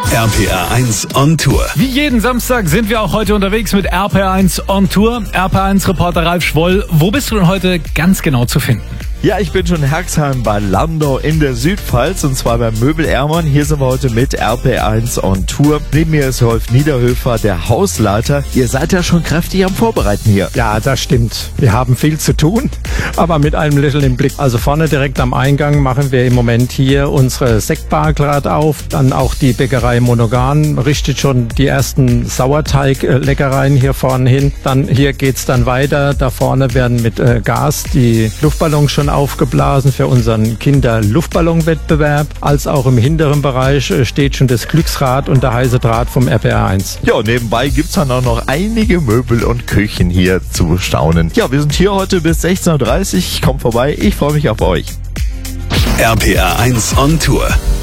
RPR 1 on Tour. Wie jeden Samstag sind wir auch heute unterwegs mit RPR 1 on Tour. RPR 1 Reporter Ralf Schwoll, wo bist du denn heute ganz genau zu finden? Ja, ich bin schon in Herxheim bei Landau in der Südpfalz und zwar beim Möbel Ermann. Hier sind wir heute mit RPR1 on Tour. Neben mir ist Rolf Niederhöfer, der Hausleiter. Ihr seid ja schon kräftig am Vorbereiten hier. Ja, das stimmt. Wir haben viel zu tun, aber mit einem Lächeln im Blick. Also vorne direkt am Eingang machen wir im Moment hier unsere Sektbar gerade auf. Dann auch die Bäckerei Monogan richtet schon die ersten Sauerteig-Leckereien hier vorne hin. Dann hier geht's dann weiter. Da vorne werden mit Gas die Luftballons schon aufgeblasen für unseren Kinder-Luftballon-Wettbewerb. Als auch im hinteren Bereich steht schon das Glücksrad und der heiße Draht vom RPR1. Ja, und nebenbei gibt's dann auch noch einige Möbel und Küchen hier zu staunen. Ja, wir sind hier heute bis 16:30 Uhr. Kommt vorbei, ich freue mich auf euch. RPR 1 on Tour.